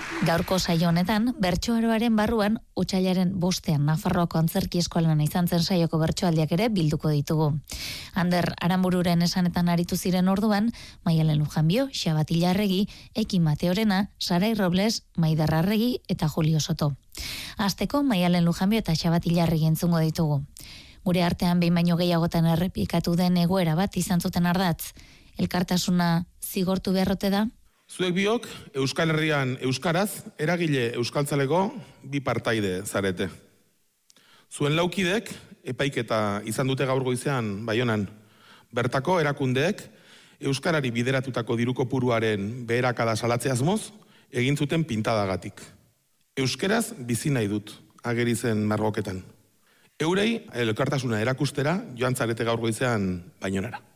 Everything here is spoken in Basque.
Gaurko saio honetan, bertsoaroaren barruan, otsailaren 5ean Nafarroako Antzerki Eskolan izan zen saioko bertsoaldiak ere bilduko ditugu. Ander Aranbururen esanetan aritu ziren orduan, Maialen Lujanbio, Xabatil Arregi, Eki Mateorena, Sarai Robles, Maider Arregi eta Julio Soto. Hasteko Maialen Lujanbio eta Xabatil Arregi entzungo ditugu. Gure artean behin baino gehiagotan errepikatu den egoera bat izan zuten ardatz. Elkartasuna zigortu beharrote da? Zuek biok, Euskal Herrian euskaraz, eragile euskaltzaleko bi partaide zarete. Zuen laukidek, epaiketa izan dute gaur goizean Baionan. Bertako erakundeek, euskarari bideratutako diru kopuruaren beherakada salatze asmoz, egin zuten pintadagatik. Euskeraz bizi nahi dut, ageri zen margoketan. Eurei, elkartasuna erakustera, joan zarete gaur goizean Baionara.